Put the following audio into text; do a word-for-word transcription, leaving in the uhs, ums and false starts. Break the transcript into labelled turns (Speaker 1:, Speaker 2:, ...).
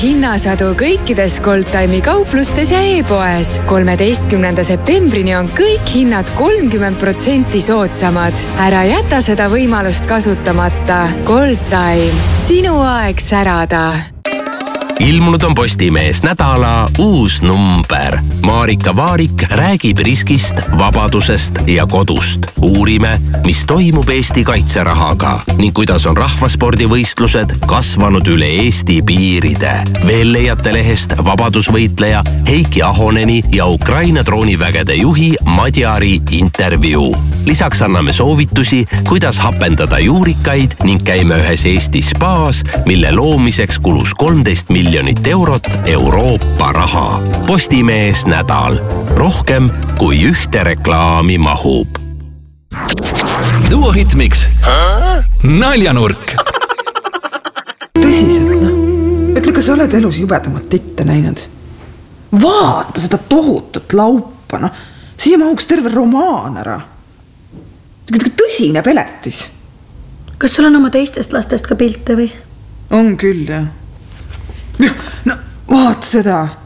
Speaker 1: hinnasadu kõikides Goldtime'i kauplustes ja e-poes. kolmeteistkümnenda septembrini on kõik hinnad kolmkümmend protsenti soodsamad. Ära jäta seda võimalust kasutamata. Goldtime. Sinu aeg särada.
Speaker 2: Ilmunud on Postimees nädala uus number. Marika Vaarik räägib riskist, vabadusest ja kodust. Uurime, mis toimub Eesti kaitserahaga ning kuidas on rahvaspordivõistlused kasvanud üle Eesti piiride. Veel leiate lehest vabadusvõitleja Heiki Ahoneni ja Ukraina droonivägede juhi Madjari intervjuu. Lisaks anname soovitusi, kuidas hapendada juurikaid ning käime ühes Eesti spaas, mille loomiseks kulus kolmteist miljonit eurot Euroopa raha. Postimees nädal. Rohkem kui ühte reklaami mahub.
Speaker 3: Duo Hitmix. Naljanurk.
Speaker 4: Tõsiselt, noh. Ütle, kas sa oled elus jubedamat titte näinud? Vaata seda tohutut laupa, noh. Siia mahuks terve romaan ära. Tõsine peletis.
Speaker 5: Kas sul on oma teistest lastest ka pilte või?
Speaker 4: On küll, jah. No, vaata seda.